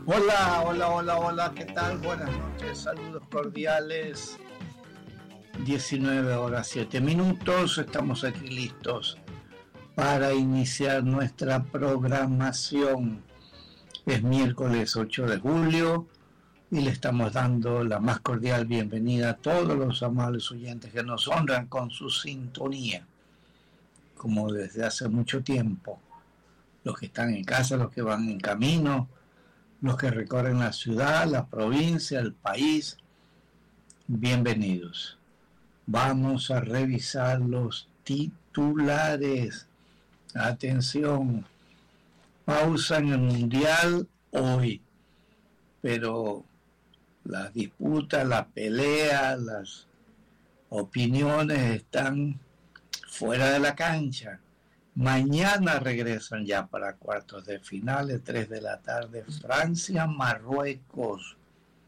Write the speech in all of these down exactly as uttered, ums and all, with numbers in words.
Hola, hola, hola, hola, ¿qué tal? Buenas noches, saludos cordiales. diecinueve horas siete minutos, estamos aquí listos para iniciar nuestra programación. Es miércoles ocho de julio y le estamos dando la más cordial bienvenida a todos los amables oyentes que nos honran con su sintonía, como desde hace mucho tiempo. Los que están en casa, los que van en camino, los que recorren la ciudad, la provincia, el país, bienvenidos. Vamos a revisar los titulares. Atención, pausa en el Mundial hoy, pero las disputas, la pelea, las opiniones están fuera de la cancha. Mañana regresan ya para cuartos de finales, tres de la tarde, Francia, Marruecos.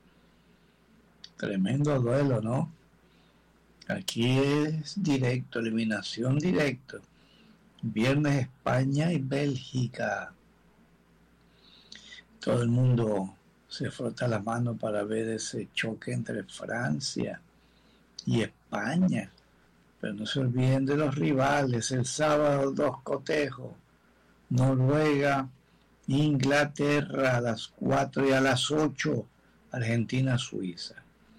Tremendo duelo, ¿no? Aquí es directo, eliminación directo. Viernes España y Bélgica. Todo el mundo se frota la mano para ver ese choque entre Francia y España. Pero no se olviden de los rivales. El sábado dos cotejos. Noruega, Inglaterra a las cuatro y a las ocho Argentina, Suiza.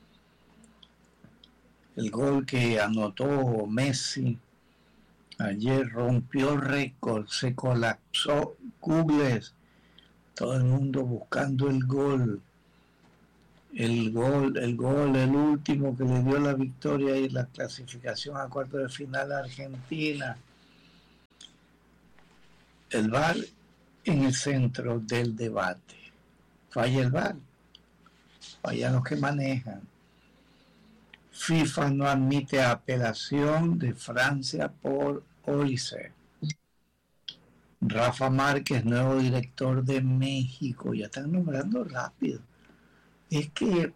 El gol que anotó Messi ayer rompió récord, se colapsó Google, todo el mundo buscando el gol. El gol, el gol, el último que le dio la victoria y la clasificación a cuartos de final a Argentina. El V A R en el centro del debate. Falla el V A R, fallan los que manejan. FIFA no admite apelación de Francia por Olise. Rafa Márquez, nuevo director de México. Ya están nombrando rápido. Es que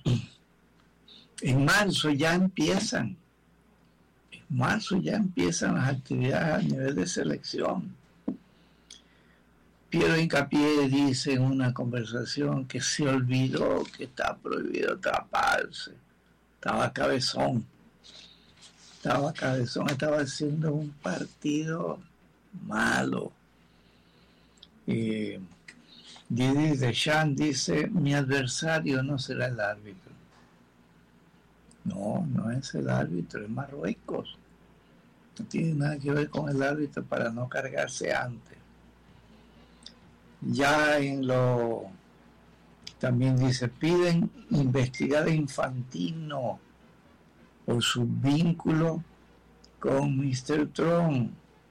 en marzo ya empiezan. En marzo ya empiezan las actividades a nivel de selección. Piero Hincapié dice en una conversación que se olvidó que está prohibido taparse. Estaba cabezón. Estaba cabezón, estaba haciendo un partido malo. Eh, Didier Deschamps dice, mi adversario no será el árbitro. No, no es el árbitro, es Marruecos. No tiene nada que ver con el árbitro para no cargarse antes. Ya en lo... También dice, piden investigar a Infantino por su vínculo con mister Trump.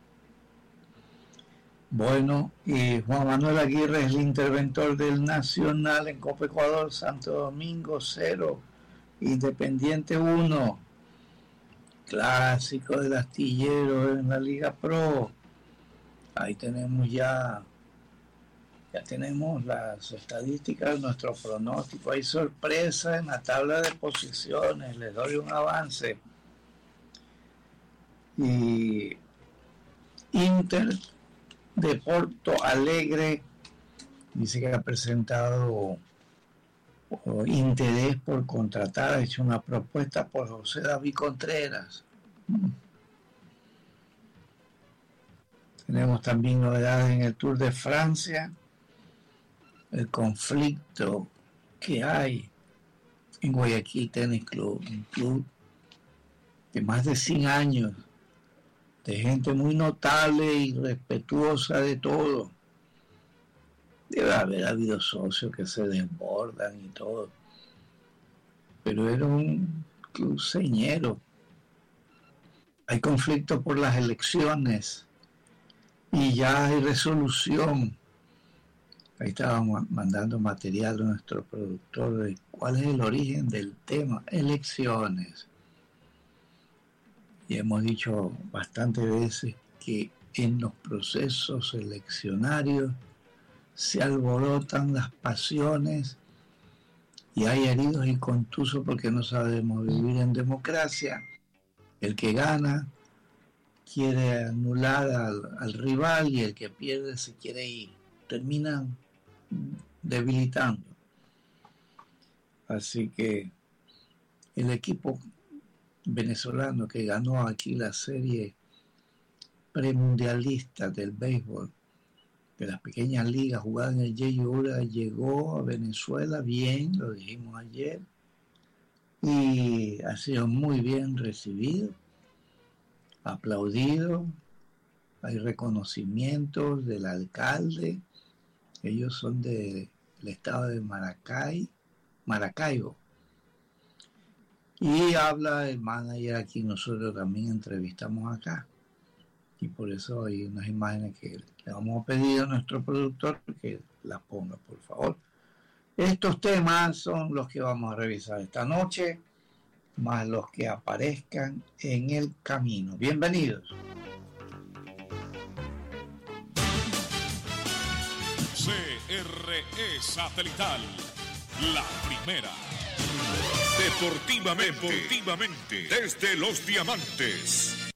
Bueno, y Juan Manuel Aguirre es el interventor del Nacional en Copa Ecuador, Santo Domingo cero, Independiente uno, clásico del astillero en la Liga Pro. Ahí tenemos ya, ya tenemos las estadísticas de nuestro pronóstico. Hay sorpresa en la tabla de posiciones, les doy un avance. Y Inter de Porto Alegre dice que ha presentado interés por contratar, ha hecho una propuesta por José David Contreras. Mm. Tenemos también novedades en el Tour de Francia, el conflicto que hay en Guayaquil Tennis Club, un club de más de cien años, de gente muy notable y respetuosa de todo. Debe haber habido socios que se desbordan y todo, pero era un club señero. Hay conflicto por las elecciones y ya hay resolución. Ahí estábamos mandando material a nuestro productor de cuál es el origen del tema, elecciones. Y hemos dicho bastantes veces que en los procesos eleccionarios se alborotan las pasiones y hay heridos y contusos porque no sabemos vivir en democracia. El que gana quiere anular al, al rival y el que pierde se quiere ir. Terminan debilitando. Así que el equipo venezolano que ganó aquí la serie premundialista del béisbol, de las pequeñas ligas jugadas en el J. Ura, llegó a Venezuela bien, lo dijimos ayer, y ha sido muy bien recibido, aplaudido. Hay reconocimientos del alcalde. Ellos son de, del estado de Maracay, Maracaibo. Y habla el manager a quien nosotros también entrevistamos acá. Y por eso hay unas imágenes que le vamos a pedir a nuestro productor que las ponga, por favor. Estos temas son los que vamos a revisar esta noche, más los que aparezcan en el camino. Bienvenidos. C R E Satelital, la primera. Deportivamente, deportivamente, desde Los Diamantes,